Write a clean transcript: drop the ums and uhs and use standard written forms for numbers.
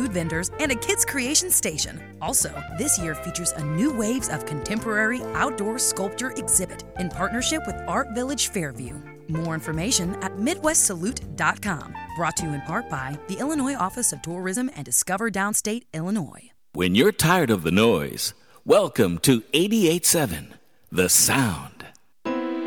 food vendors, and a kids' creation station. Also, this year features a new Waves of Contemporary Outdoor Sculpture exhibit in partnership with Art Village Fairview. More information at MidwestSalute.com. Brought to you in part by the Illinois Office of Tourism and Discover Downstate Illinois. When you're tired of the noise, welcome to 88.7, The Sound.